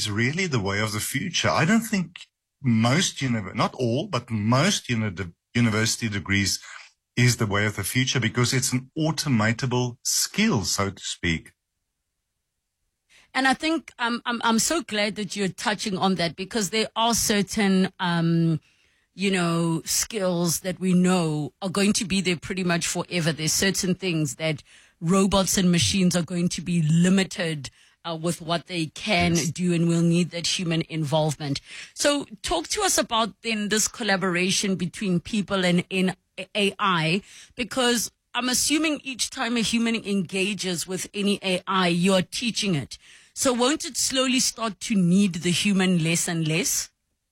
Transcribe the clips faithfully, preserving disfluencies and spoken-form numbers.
is really the way of the future. I don't think most, univ- not all, but most uni- university degrees is the way of the future because it's an automatable skill, so to speak. And I think um, I'm I'm so glad that you're touching on that because there are certain, um, you know, skills that we know are going to be there pretty much forever. There's certain things that robots and machines are going to be limited uh, with what they can Yes. do, and we'll need that human involvement. So talk to us about then this collaboration between people and in A I, because I'm assuming each time a human engages with any A I, you're teaching it. So won't it slowly start to need the human less and less?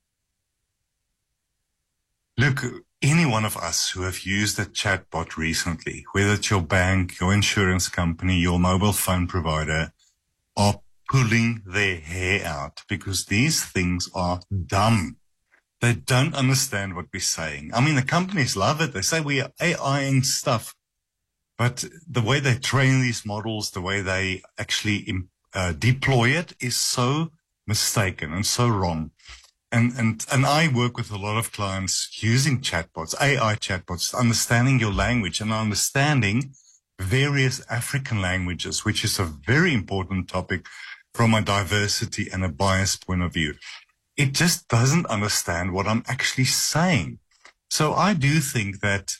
Look, any one of us who have used a chatbot recently, whether it's your bank, your insurance company, your mobile phone provider, are pulling their hair out because these things are dumb. They don't understand what we're saying. I mean, the companies love it. They say we are AIing stuff, but the way they train these models, the way they actually uh, deploy it is so mistaken and so wrong. And, and, and I work with a lot of clients using chatbots, A I chatbots, understanding your language and understanding various African languages, which is a very important topic from a diversity and a bias point of view. It just doesn't understand what I'm actually saying. So I do think that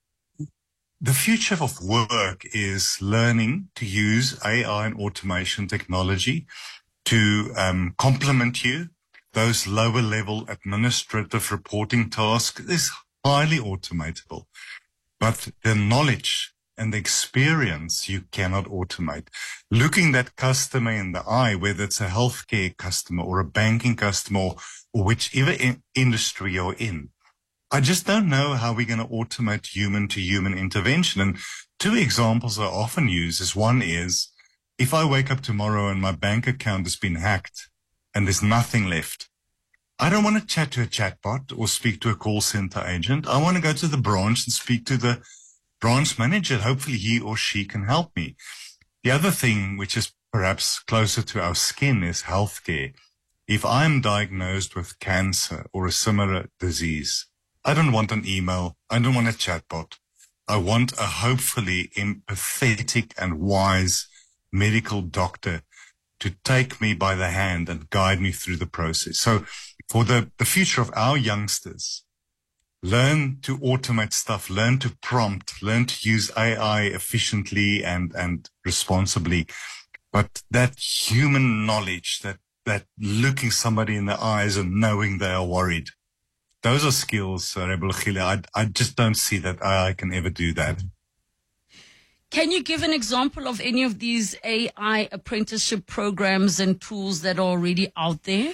the future of work is learning to use A I and automation technology to um, complement you. Those lower level administrative reporting tasks is highly automatable, but the knowledge and the experience you cannot automate. Looking that customer in the eye, whether it's a healthcare customer or a banking customer or whichever in- industry you're in, I just don't know how we're going to automate human-to-human intervention. And two examples I often use is one is if I wake up tomorrow and my bank account has been hacked and there's nothing left, I don't want to chat to a chatbot or speak to a call center agent. I want to go to the branch and speak to the branch manager. Hopefully he or she can help me. The other thing, which is perhaps closer to our skin, is healthcare. If I'm diagnosed with cancer or a similar disease, I don't want an email. I don't want a chatbot. I want a hopefully empathetic and wise medical doctor to take me by the hand and guide me through the process. So for the, the future of our youngsters, learn to automate stuff, learn to prompt, learn to use A I efficiently and, and responsibly. But that human knowledge, that, that looking somebody in the eyes and knowing they are worried, those are skills, uh, Rebel I, I just don't see that A I can ever do that. Can you give an example of any of these A I apprenticeship programs and tools that are already out there?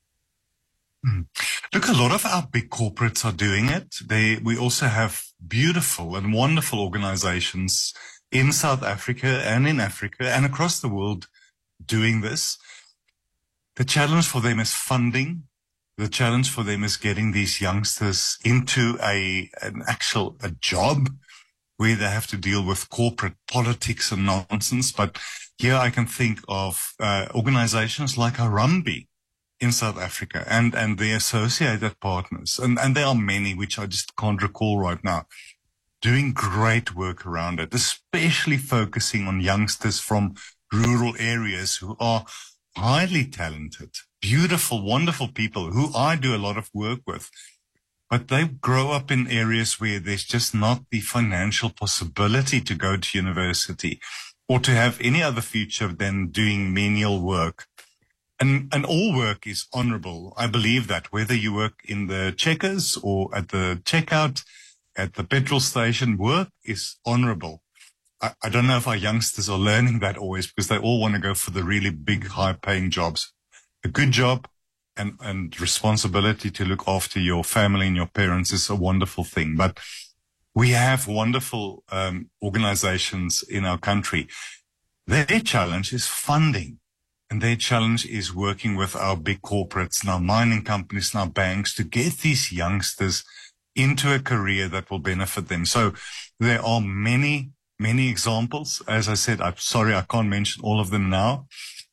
Hmm. Look, a lot of our big corporates are doing it. They, we also have beautiful and wonderful organizations in South Africa and in Africa and across the world doing this. The challenge for them is funding. The challenge for them is getting these youngsters into a, an actual, a job where they have to deal with corporate politics and nonsense. But here I can think of uh, organizations like Harambee in South Africa and, and the associated partners. And, and there are many which I just can't recall right now, doing great work around it, especially focusing on youngsters from rural areas who are highly talented, beautiful, wonderful people who I do a lot of work with. But they grow up in areas where there's just not the financial possibility to go to university or to have any other future than doing menial work. And, and all work is honorable. I believe that whether you work in the checkers or at the checkout, at the petrol station, work is honorable. I, I don't know if our youngsters are learning that always because they all want to go for the really big, high paying jobs. A good job and, and responsibility to look after your family and your parents is a wonderful thing. But we have wonderful um, organizations in our country. Their challenge is funding. And their challenge is working with our big corporates and our mining companies and our banks to get these youngsters into a career that will benefit them. So there are many, many examples. As I said, I'm sorry, I can't mention all of them now.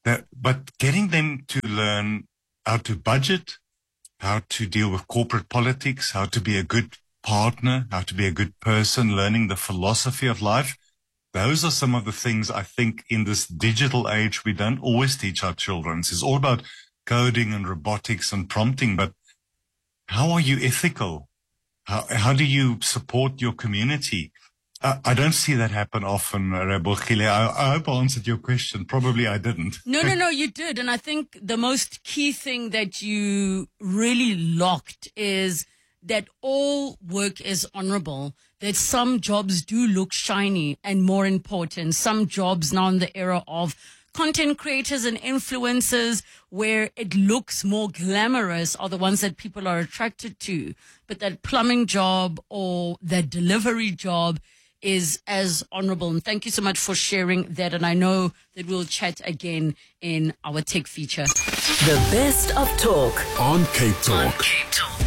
That, but getting them to learn how to budget, how to deal with corporate politics, how to be a good partner, how to be a good person, learning the philosophy of life. Those are some of the things I think in this digital age we don't always teach our children. It's all about coding and robotics and prompting, but how are you ethical? How, how do you support your community? Uh, I don't see that happen often, Rabogile. I, I hope I answered your question. Probably I didn't. No, no, no, you did. And I think the most key thing that you really locked is that all work is honorable, that some jobs do look shiny and more important. Some jobs now in the era of content creators and influencers where it looks more glamorous are the ones that people are attracted to. But that plumbing job or that delivery job is as honorable. And thank you so much for sharing that. And I know that we'll chat again in our tech feature. The best of talk on Cape Talk. On Cape Talk.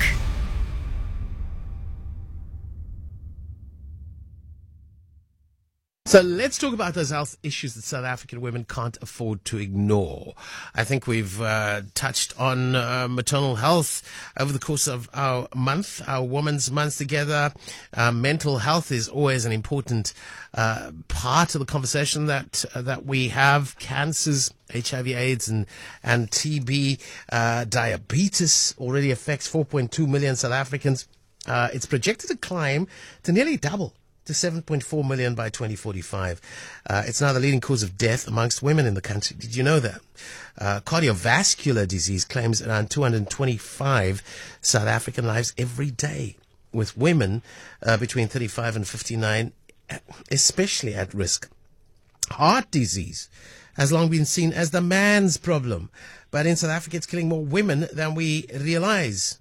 So let's talk about those health issues that South African women can't afford to ignore. I think we've uh, touched on uh, maternal health over the course of our month, our Women's Month together. Uh, mental health is always an important uh, part of the conversation that uh, that we have. Cancers, H I V AIDS and, and T B, uh, diabetes already affects four point two million South Africans. Uh, it's projected to climb to nearly double to seven point four million by twenty forty-five. Uh, it's now the leading cause of death amongst women in the country. Did you know that? Uh, cardiovascular disease claims around two hundred twenty-five South African lives every day, with women uh, between thirty-five and fifty-nine especially at risk. Heart disease has long been seen as the man's problem, but in South Africa it's killing more women than we realize,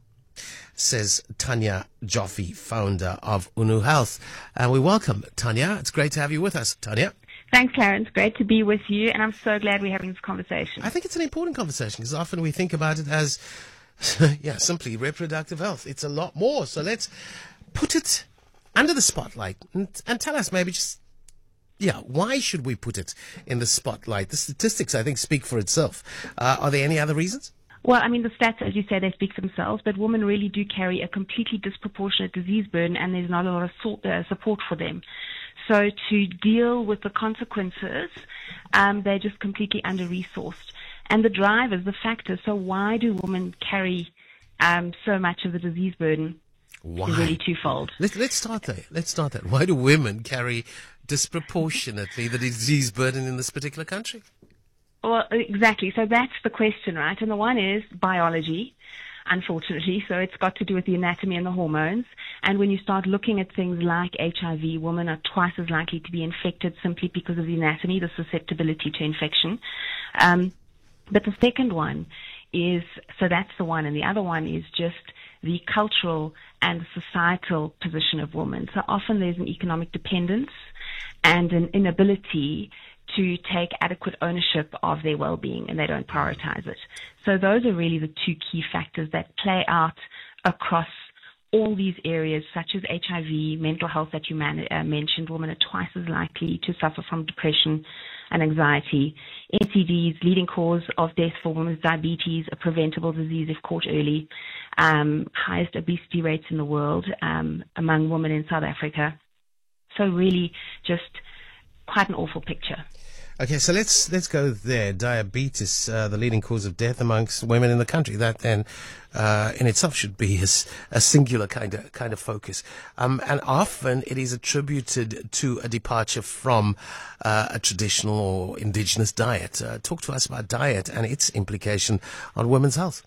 says Tanya Joffe, founder of Unu Health. And we welcome Tanya. It's great to have you with us, Tanya. Thanks, Clarence. Great to be with you, and I'm so glad we're having this conversation. I think it's an important conversation because often we think about it as, yeah, simply reproductive health. It's a lot more. So let's put it under the spotlight and, and tell us maybe just, yeah, why should we put it in the spotlight? The statistics, I think, speak for itself. Uh, are there any other reasons? Well, I mean, the stats, as you say, they speak for themselves, but women really do carry a completely disproportionate disease burden, and there's not a lot of so- uh, support for them. So to deal with the consequences, um, they're just completely under-resourced. And the drivers, the factors, so why do women carry um, so much of the disease burden? Why? Is really twofold. Let, let's start there. Let's start there. Why do women carry disproportionately the disease burden in this particular country? Well, exactly. So that's the question, right? And the one is biology, unfortunately. So it's got to do with the anatomy and the hormones. And when you start looking at things like H I V, women are twice as likely to be infected simply because of the anatomy, the susceptibility to infection. Um, but the second one is, so that's the one. And the other one is just the cultural and societal position of women. So often there's an economic dependence and an inability to take adequate ownership of their well-being, and they don't prioritize it. So those are really the two key factors that play out across all these areas, such as H I V, mental health that you man- uh, mentioned. Women are twice as likely to suffer from depression and anxiety. N C Ds, leading cause of death for women, is diabetes, a preventable disease if caught early. Um, highest obesity rates in the world um, among women in South Africa. So really just quite an awful picture. Okay, so let's let's go there. Diabetes, uh, the leading cause of death amongst women in the country. That then, uh, in itself, should be a, a singular kind of kind of focus. Um, and often it is attributed to a departure from uh, a traditional or indigenous diet. Uh, talk to us about diet and its implication on women's health.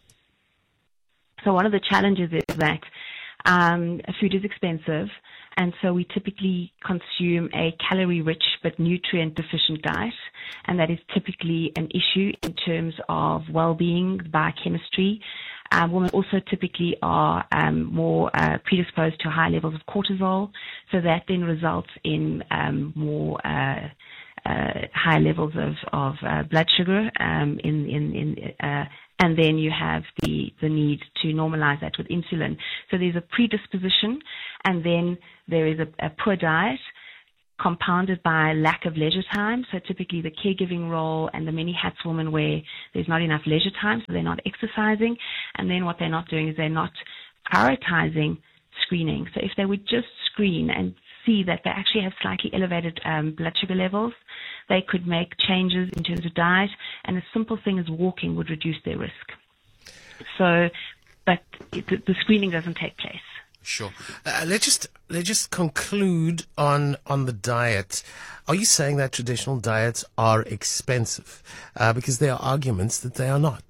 So one of the challenges is that um, food is expensive. And so we typically consume a calorie-rich but nutrient-deficient diet, and that is typically an issue in terms of well-being, biochemistry. Um, women also typically are um, more uh, predisposed to high levels of cortisol, so that then results in um, more uh, uh, high levels of, of uh, blood sugar um, in, in, in uh, and then you have the, the need to normalize that with insulin. So there's a predisposition, and then there is a, a poor diet, compounded by lack of leisure time. So typically the caregiving role and the many hats women wear, there's not enough leisure time, so they're not exercising. And then what they're not doing is they're not prioritizing screening. So if they would just screen and see that they actually have slightly elevated um, blood sugar levels, they could make changes in terms of diet, and a simple thing as walking would reduce their risk. So, but it, the screening doesn't take place. Sure. Uh, let's just let's just conclude on on the diet. Are you saying that traditional diets are expensive? Uh, because there are arguments that they are not.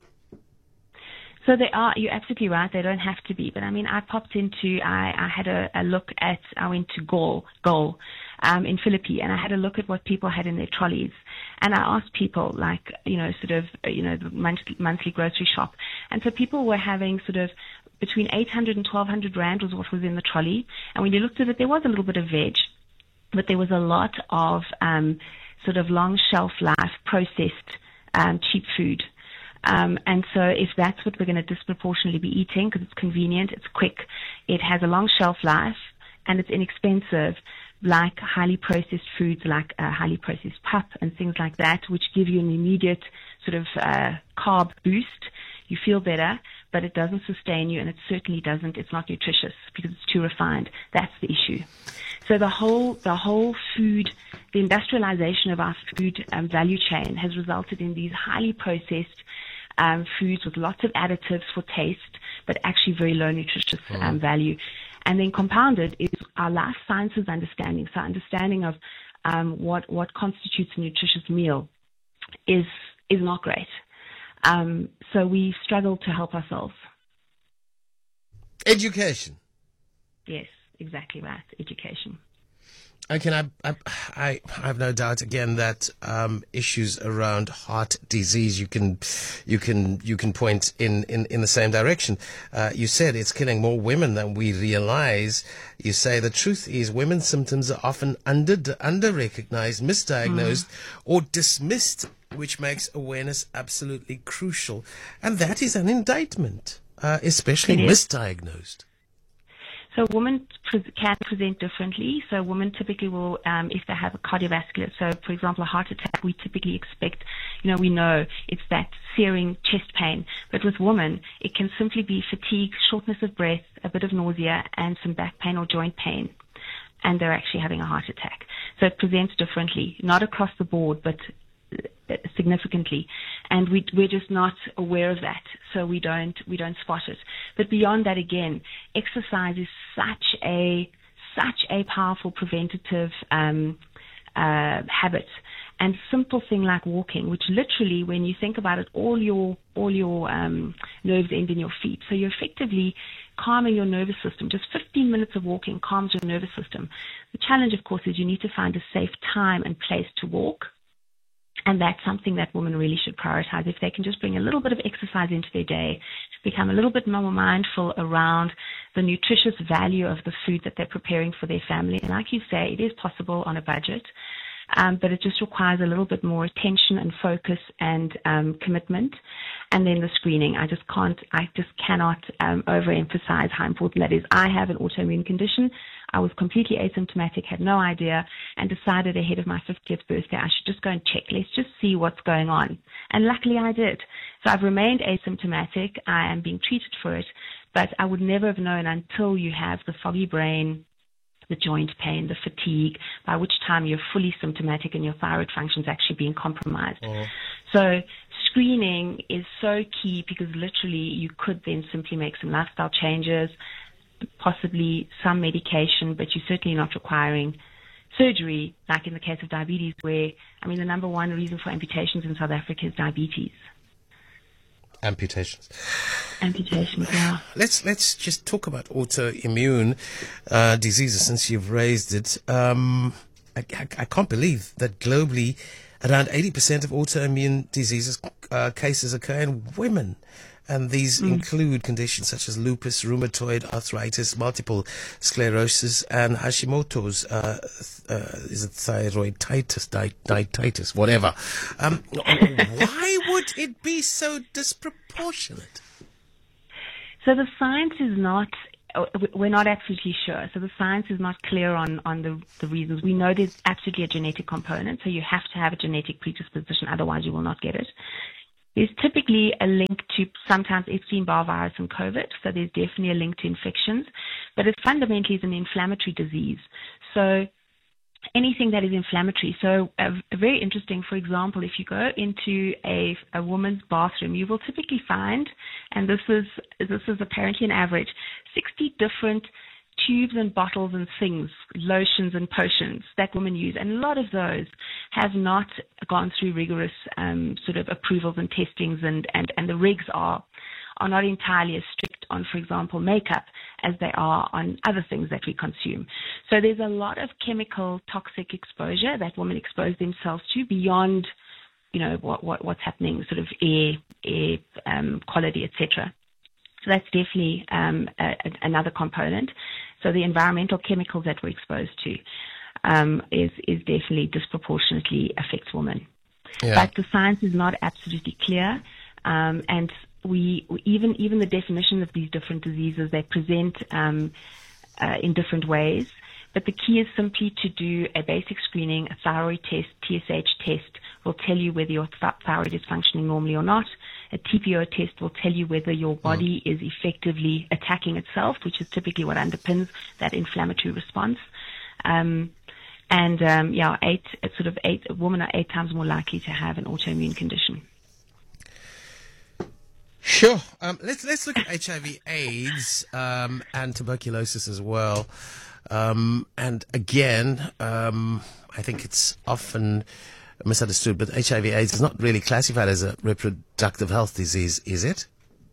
So they are. You're absolutely right. They don't have to be. But I mean, I popped into. I, I had a, a look at. I went to Goal, Goal, um, in Philippi, and I had a look at what people had in their trolleys. And I asked people, like, you know, sort of, you know, the monthly, monthly grocery shop. And so people were having sort of between eight hundred and twelve hundred rand was what was in the trolley. And when you looked at it, there was a little bit of veg, but there was a lot of um, sort of long shelf life processed um, cheap food. Um, and so if that's what we're going to disproportionately be eating, because it's convenient, it's quick, it has a long shelf life, and it's inexpensive, like highly processed foods like uh, highly processed pap and things like that, which give you an immediate sort of uh, carb boost. You feel better, but it doesn't sustain you, and it certainly doesn't. It's not nutritious because it's too refined. That's the issue. So the whole the whole food, the industrialization of our food um, value chain has resulted in these highly processed um, foods with lots of additives for taste, but actually very low nutritious um, value. And then compounded is our life sciences understanding. So understanding of um, what what constitutes a nutritious meal is is not great. Um, so we struggle to help ourselves. Education. Yes, exactly right. Education. Okay, I, I, I have no doubt again that um, issues around heart disease you can, you can, you can point in, in, in the same direction. Uh, you said it's killing more women than we realize. You say the truth is women's symptoms are often under under recognized, misdiagnosed, mm. or dismissed, which makes awareness absolutely crucial. And that is an indictment, uh, especially misdiagnosed. So women pre- can present differently. So women typically will, um, if they have a cardiovascular, so for example, a heart attack, we typically expect, you know, we know it's that searing chest pain. But with women, it can simply be fatigue, shortness of breath, a bit of nausea, and some back pain or joint pain. And they're actually having a heart attack. So it presents differently, not across the board, but significantly, and we we're just not aware of that, so we don't we don't spot it. But beyond that, again, exercise is such a such a powerful preventative um, uh, habit, and simple thing like walking, which literally, when you think about it, all your all your um, nerves end in your feet, so you're effectively calming your nervous system. Just fifteen minutes of walking calms your nervous system. The challenge, of course, is you need to find a safe time and place to walk. And that's something that women really should prioritize. If they can just bring a little bit of exercise into their day, become a little bit more mindful around the nutritious value of the food that they're preparing for their family. And like you say, it is possible on a budget, um, but it just requires a little bit more attention and focus and um, commitment. And then the screening, I just can't, I just cannot um, overemphasize how important that is. I have an autoimmune condition. I was completely asymptomatic, had no idea, and decided ahead of my fiftieth birthday I should just go and check. Let's just see what's going on. And luckily I did. So I've remained asymptomatic. I am being treated for it, but I would never have known until you have the foggy brain, the joint pain, the fatigue, by which time you're fully symptomatic and your thyroid function is actually being compromised. Oh. So screening is so key, because literally you could then simply make some lifestyle changes, possibly some medication, but you're certainly not requiring surgery, like in the case of diabetes, where, I mean, the number one reason for amputations in South Africa is diabetes. Amputations. Amputations, yeah. Let's let's just talk about autoimmune uh, diseases, since you've raised it. Um, I, I, I can't believe that globally, around eighty percent of autoimmune diseases uh, cases occur in women. And these mm. include conditions such as lupus, rheumatoid arthritis, multiple sclerosis, and Hashimoto's, uh, uh, is it thyroiditis, di- diabetes, whatever. Um, why would it be so disproportionate? So the science is not uh, we're not absolutely sure. So the science is not clear on, on the, the reasons. We know there's absolutely a genetic component, so you have to have a genetic predisposition, otherwise you will not get it. There's typically a link to sometimes Epstein-Barr virus and COVID, so there's definitely a link to infections, but it fundamentally is an inflammatory disease. So anything that is inflammatory. So uh, very interesting, for example, if you go into a, a woman's bathroom, you will typically find, and this is, this is apparently an average, sixty different tubes and bottles and things, lotions and potions that women use. And a lot of those have not gone through rigorous um, sort of approvals and testings, and, and, and the regs are are not entirely as strict on, for example, makeup as they are on other things that we consume. So there's a lot of chemical toxic exposure that women expose themselves to beyond, you know, what, what what's happening, sort of air, air um, quality, et cetera. So that's definitely um, a, a, another component. So the environmental chemicals that we're exposed to um, is, is definitely disproportionately affects women. Yeah. But the science is not absolutely clear, um, and we even even the definition of these different diseases, they present um, uh, in different ways. But the key is simply to do a basic screening, a thyroid test, T S H test will tell you whether your th- thyroid is functioning normally or not. A T P O test will tell you whether your body mm. is effectively attacking itself, which is typically what underpins that inflammatory response. Um, and um, yeah, eight it's sort of eight women are eight times more likely to have an autoimmune condition. Sure. Um, let's let's look at H I V/AIDS um, and tuberculosis as well. Um, and again, um, I think it's often misunderstood, but H I V/AIDS is not really classified as a reproductive health disease, is it?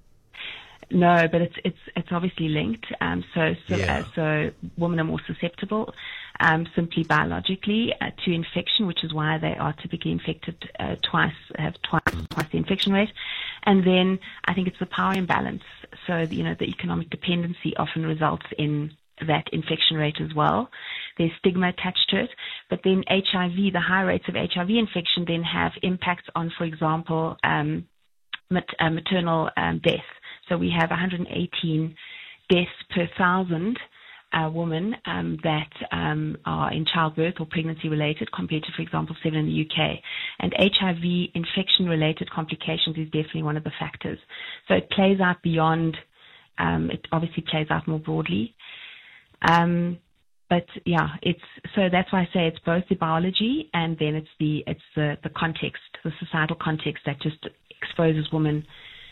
No, but it's it's it's obviously linked. Um, so so, Yeah. uh, so women are more susceptible, um, simply biologically, uh, to infection, which is why they are typically infected uh, twice, have twice twice the infection rate. And then I think it's the power imbalance. So you know the economic dependency often results in that infection rate as well. There's stigma attached to it. But then H I V, the high rates of H I V infection then have impacts on, for example, um, mat- uh, maternal um, death. So we have one hundred eighteen deaths per thousand uh, women um, that um, are in childbirth or pregnancy related, compared to, for example, seven in the U K. And H I V infection related complications is definitely one of the factors. So it plays out beyond, um, it obviously plays out more broadly. Um, but yeah, it's, so that's why I say it's both the biology and then it's the, it's the, the context, the societal context that just exposes women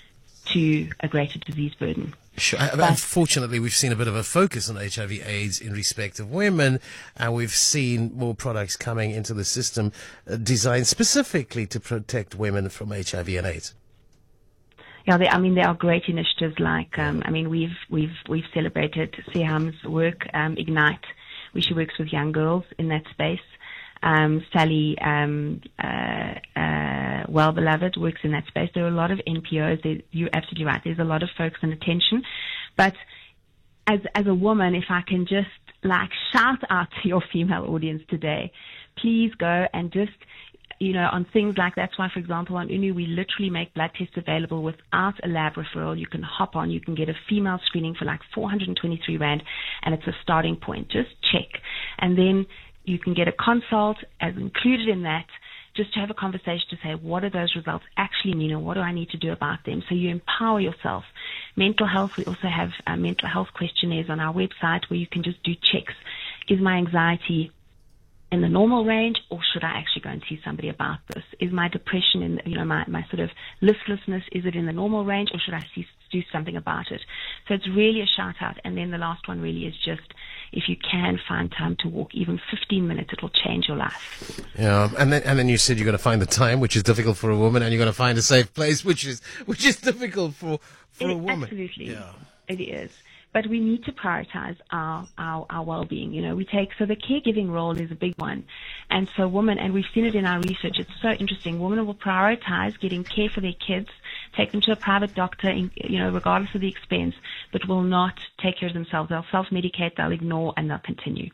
to a greater disease burden. Sure. But unfortunately, we've seen a bit of a focus on H I V/AIDS in respect of women, and we've seen more products coming into the system uh, designed specifically to protect women from H I V and AIDS. Yeah, they, I mean, there are great initiatives like, um, I mean, we've we've we've celebrated Seham's work, um, Ignite, where she works with young girls in that space. Um, Sally, um, uh, uh, Well Beloved works in that space. There are a lot of N P Os. There, you're absolutely right. There's a lot of focus and attention. But as as a woman, if I can just like shout out to your female audience today, please go and just, you know, on things like, that's why, for example, on Unu, we literally make blood tests available without a lab referral. You can hop on, you can get a female screening for like four hundred twenty-three rand, and it's a starting point. Just check. And then you can get a consult as included in that, just to have a conversation to say, what do those results actually mean, and what do I need to do about them? So you empower yourself. Mental health, we also have uh, mental health questionnaires on our website where you can just do checks. Is my anxiety in the normal range, or should I actually go and see somebody about this? Is my depression in, you know, my, my sort of listlessness, is it in the normal range, or should I see, do something about it? So it's really a shout out. And then the last one really is just, if you can find time to walk, even fifteen minutes, it will change your life. Yeah, and then and then you said you're going to find the time, which is difficult for a woman, and you're going to find a safe place, which is which is difficult for for it, a woman. Absolutely, yeah. It is. But we need to prioritize our, our, our well-being. You know, we take, so the caregiving role is a big one. And so women, and we've seen it in our research, it's so interesting, women will prioritize getting care for their kids, take them to a private doctor, you know, regardless of the expense, but will not take care of themselves. They'll self-medicate, they'll ignore, and they'll continue.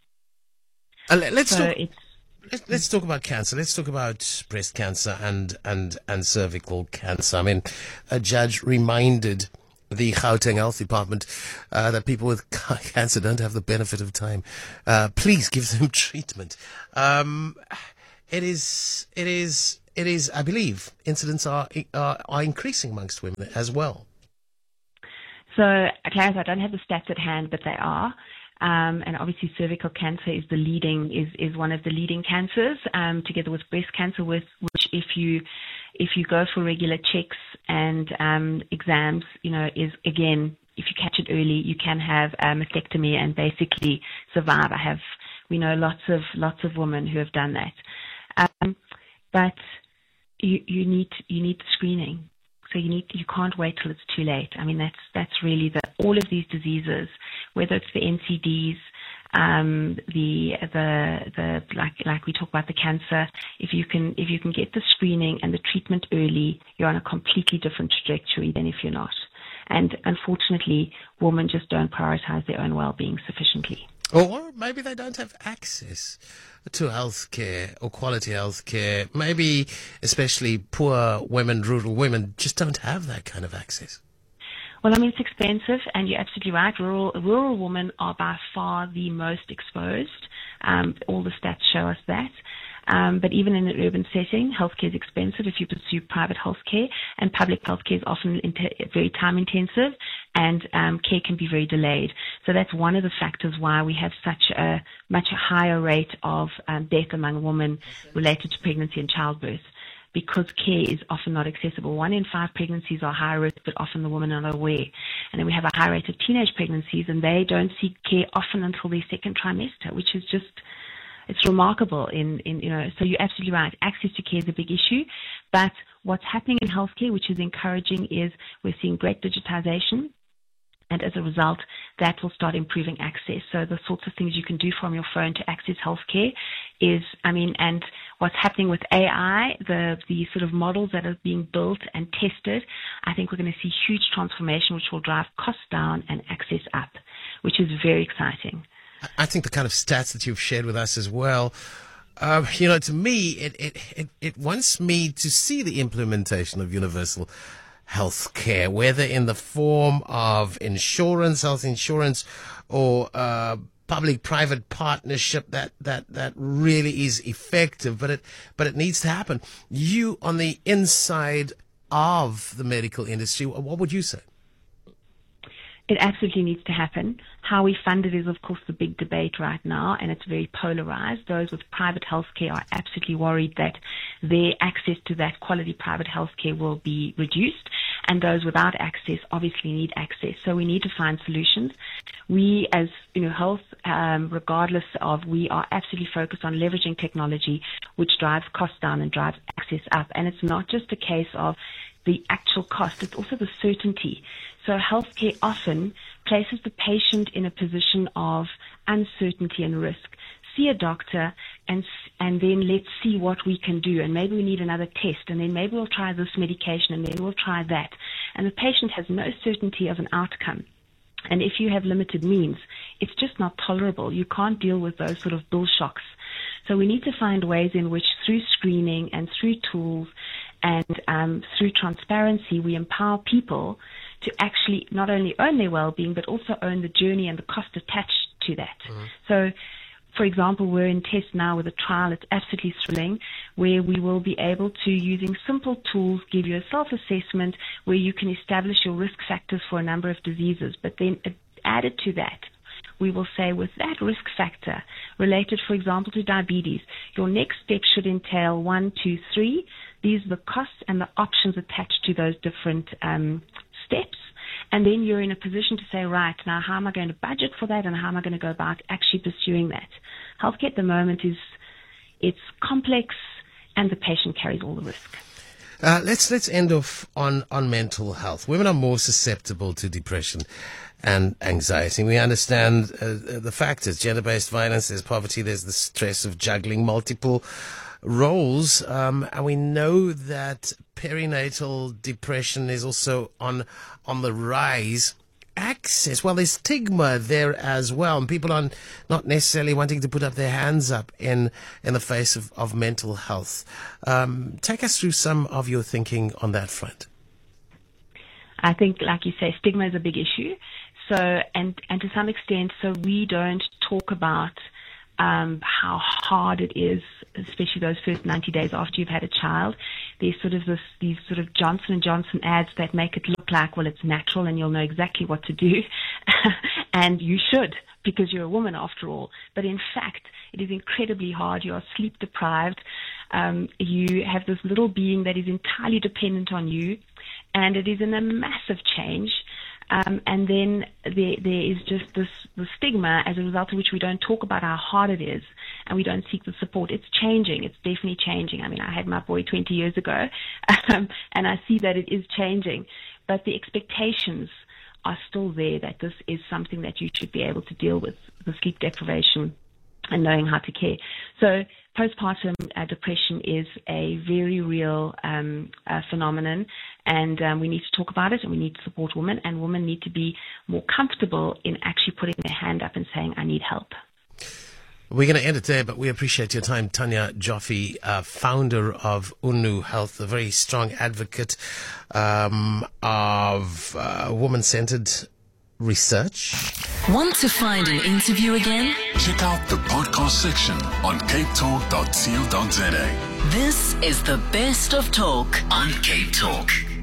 Uh, let's so talk. It's, Let's, let's talk about cancer. Let's talk about breast cancer and and and cervical cancer. I mean, a judge reminded the Gauteng Health Department, uh, that people with ca- cancer don't have the benefit of time. Uh, please give them treatment. Um, it is, it is, it is, I believe, incidents are, are, are increasing amongst women as well. So, Clarence, I don't have the stats at hand, but they are. Um, and obviously cervical cancer is the leading, is, is one of the leading cancers, um, together with breast cancer, with which if you, if you go for regular checks and, um, exams, you know, is again, if you catch it early, you can have a mastectomy and basically survive. I have, we know lots of, lots of women who have done that. Um, but you, you need, you need screening. So you need, you can't wait till it's too late. I mean, that's, that's really the, all of these diseases, whether it's the N C Ds, um, the, the, the, like, like we talk about the cancer, if you can, if you can get the screening and the treatment early, you're on a completely different trajectory than if you're not. And unfortunately, women just don't prioritize their own well-being sufficiently. Or maybe they don't have access to health care or quality health care. Maybe especially poor women, rural women, just don't have that kind of access. Well, I mean, it's expensive, and you're absolutely right. Rural, rural women are by far the most exposed. Um, all the stats show us that. Um, but even in an urban setting, healthcare is expensive if you pursue private healthcare, and public healthcare is often inter- very time intensive, and um, care can be very delayed. So that's one of the factors why we have such a much higher rate of um, death among women related to pregnancy and childbirth, because care is often not accessible. One in five pregnancies are high risk, but often the women are not aware. And then we have a high rate of teenage pregnancies, and they don't seek care often until their second trimester, which is just, it's remarkable. In, in you know, so you're absolutely right. Access to care is a big issue, but what's happening in healthcare, which is encouraging, is we're seeing great digitization. And as a result, that will start improving access. So the sorts of things you can do from your phone to access healthcare is, I mean, and what's happening with A I, the the sort of models that are being built and tested, I think we're going to see huge transformation, which will drive costs down and access up, which is very exciting. I think the kind of stats that you've shared with us as well, um, you know, to me, it, it, it, it wants me to see the implementation of universal health care, whether in the form of insurance, health insurance, or uh, public-private partnership that, that, that really is effective, but it but it needs to happen. You, on the inside of the medical industry, what would you say? It absolutely needs to happen. How we fund it is, of course, the big debate right now, and it's very polarized. Those with private healthcare are absolutely worried that their access to that quality private healthcare will be reduced, and those without access obviously need access. So we need to find solutions. We, as you know, health, um, regardless of, we are absolutely focused on leveraging technology, which drives costs down and drives access up. And it's not just a case of the actual cost, it's also the certainty. So healthcare often places the patient in a position of uncertainty and risk. See a doctor and and then let's see what we can do. And maybe we need another test, and then maybe we'll try this medication, and then we'll try that. And the patient has no certainty of an outcome. And if you have limited means, it's just not tolerable. You can't deal with those sort of bill shocks. So we need to find ways in which, through screening and through tools and um, through transparency, we empower people to actually not only own their well-being, but also own the journey and the cost attached to that. Mm-hmm. So, for example, we're in test now with a trial. It's absolutely thrilling, where we will be able to, using simple tools, give you a self-assessment where you can establish your risk factors for a number of diseases. But then added to that, we will say, with that risk factor related, for example, to diabetes, your next step should entail one, two, three. These are the costs and the options attached to those different um, steps. And then you're in a position to say, right, now how am I going to budget for that, and how am I going to go about actually pursuing that? Healthcare at the moment is, it's complex, and the patient carries all the risk. Uh, let's let's end off on, on mental health. Women are more susceptible to depression and anxiety. We understand uh, the factors: gender-based violence, there's poverty, there's the stress of juggling multiple roles, um, and we know that perinatal depression is also on on the rise. Access, well, there's stigma there as well, and people are not necessarily wanting to put up their hands up in in the face of, of mental health. Um, take us through some of your thinking on that front. I think, like you say, stigma is a big issue. So, and, and to some extent, so we don't talk about um, how hard it is, especially those first ninety days after you've had a child. There's sort of this, these sort of Johnson and Johnson ads that make it look like, well, it's natural and you'll know exactly what to do. And you should, because you're a woman after all. But in fact, it is incredibly hard. You are sleep deprived. Um, you have this little being that is entirely dependent on you, and it is in a massive change. Um, and then there, there is just this the stigma as a result of which we don't talk about how hard it is, and we don't seek the support. It's changing. It's definitely changing. I mean, I had my boy twenty years ago, um, and I see that it is changing. But the expectations are still there that this is something that you should be able to deal with, the sleep deprivation and knowing how to care. So postpartum uh, depression is a very real um, uh, phenomenon, and um, we need to talk about it, and we need to support women, and women need to be more comfortable in actually putting their hand up and saying, I need help. We're going to end it there, but we appreciate your time. Tanya Joffe, uh, founder of Unnu Health, a very strong advocate um, of uh, woman-centered research. Want to find an interview again? Check out the podcast section on cape talk dot co dot za. This is the best of talk on Cape Talk.